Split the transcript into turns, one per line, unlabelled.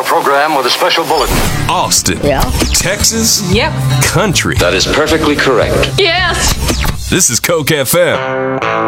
our program with a special bulletin.
Austin.
Yeah.
Texas.
Yep.
Country.
That is perfectly correct.
Yes.
This is Coke FM.